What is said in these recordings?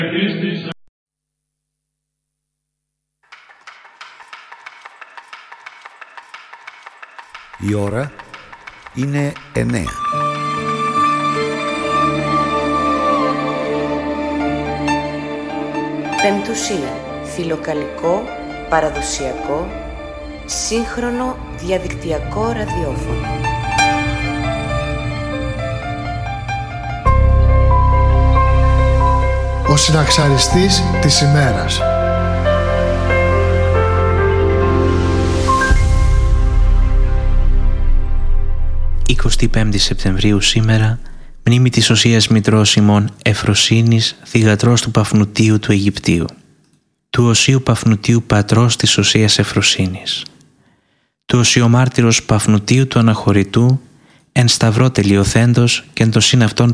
Η ώρα είναι 9. Πεμπτουσία. Φιλοκαλικό, παραδοσιακό, σύγχρονο διαδικτυακό ραδιόφωνο. Ο συναξαριστής της ημέρας. «25 Σεπτεμβρίου σήμερα, μνήμη της Οσίας Μητρός ημών Εφροσύνης, θυγατρός του Παφνουτίου του Αιγυπτίου, του Οσίου Παφνουτίου πατρός της Οσίας Εφροσύνης, του Οσιομάρτυρος Παφνουτίου του Αναχωρητού, εν σταυρό τελειωθέντος και εν το συν αυτών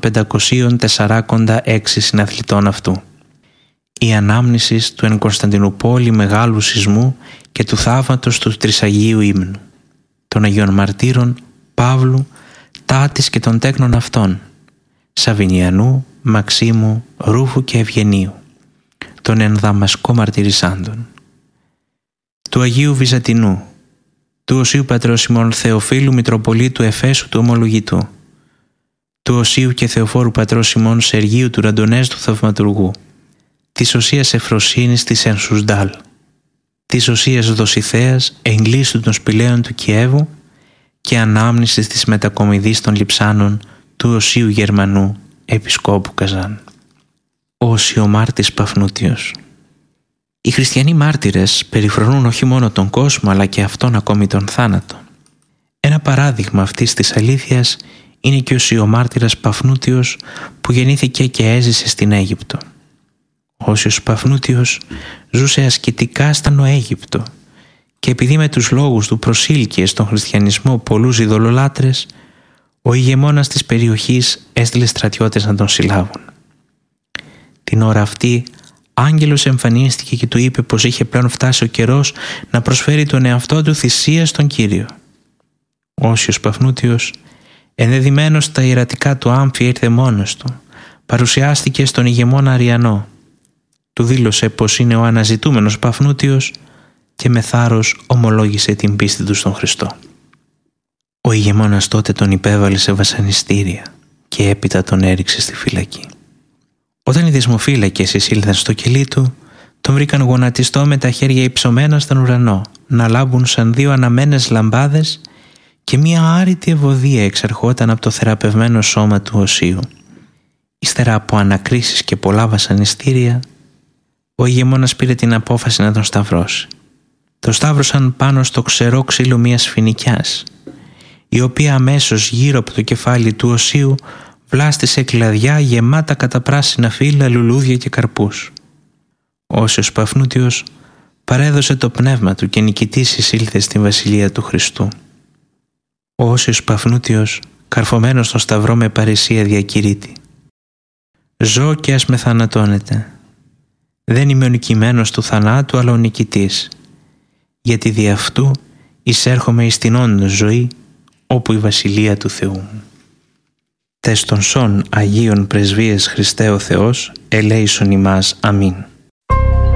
546 συναθλητών αυτού. Η ανάμνησης του εν Κωνσταντινούπολη μεγάλου σεισμού και του θαύματος του Τρισαγίου ύμνου, των Αγίων Μαρτύρων Παύλου, Τάτης και των τέκνων αυτών, Σαβινιανού, Μαξίμου, Ρούφου και Ευγενίου, των εν Δαμασκό μαρτυρισάντων, του Αγίου Βυζαντινού, του Οσίου Πατρός ημών Θεοφύλου Μητροπολίτου Εφέσου του Ομολογητού, του Οσίου και Θεοφόρου Πατρός ημών Σεργίου του Ραντονές του Θαυματουργού, της Οσίας Εφροσύνης της εν Σουσντάλ, της Οσίας Δοσιθέας εγκλήστου των Σπηλαίων του Κιέβου και ανάμνησης της μετακομιδής των Λιψάνων του Οσίου Γερμανού Επισκόπου Καζάν. Ο Οσιομάρτης Παφνούτιος. Οι χριστιανοί μάρτυρες περιφρονούν όχι μόνο τον κόσμο αλλά και αυτόν ακόμη τον θάνατο. Ένα παράδειγμα αυτής της αλήθειας είναι και ο Οσιομάρτυρας Παφνούτιος που γεννήθηκε και έζησε στην Αίγυπτο. Ο Όσιος Παφνούτιος ζούσε ασκητικά στα Νοαίγυπτο και επειδή με τους λόγους του προσήλκε στον χριστιανισμό πολλούς ειδωλολάτρες, ο ηγεμόνας της περιοχής έστειλε στρατιώτες να τον συλλάβουν. Την ώρα αυτή, άγγελος εμφανίστηκε και του είπε πως είχε πλέον φτάσει ο καιρός να προσφέρει τον εαυτό του θυσία στον Κύριο. Ο Όσιος Παφνούτιος, ενδεδειμένος στα ιερατικά του άμφια, ήρθε μόνος του, παρουσιάστηκε στον ηγεμόνα Αριανό, του δήλωσε πως είναι ο αναζητούμενος Παφνούτιος και με θάρρος ομολόγησε την πίστη του στον Χριστό. Ο ηγεμόνας τότε τον υπέβαλε σε βασανιστήρια και έπειτα τον έριξε στη φυλακή. Όταν οι δεσμοφύλακες εισήλθαν στο κελί του, τον βρήκαν γονατιστό με τα χέρια υψωμένα στον ουρανό, να λάμπουν σαν δύο αναμένες λαμπάδες και μία άρρητη ευωδία εξερχόταν από το θεραπευμένο σώμα του Οσίου. Ύστερα από ανακρίσεις και πολλά βασανιστήρια, ο ηγεμόνας πήρε την απόφαση να τον σταυρώσει. Το σταύρωσαν πάνω στο ξερό ξύλο μιας φοινικιάς, η οποία αμέσως γύρω από το κεφάλι του Οσίου βλάστησε κλαδιά γεμάτα κατά πράσινα φύλλα, λουλούδια και καρπούς. Ο Όσιος Παφνούτιος παρέδωσε το πνεύμα του και νικητής εισήλθε στη Βασιλεία του Χριστού. Ο Όσιος Παφνούτιος, καρφωμένος στον σταυρό με παρησία, διακηρύττει: «Ζω και ας με θανατώνετε. Δεν είμαι ο νικημένος του θανάτου, αλλά ο νικητής, γιατί δι' αυτού εισέρχομαι εις την όντως ζωή, όπου η Βασιλεία του Θεού μου. Τες των σών Αγίων Πρεσβείες Χριστέ ο Θεός, ελέησον ημάς. Αμήν».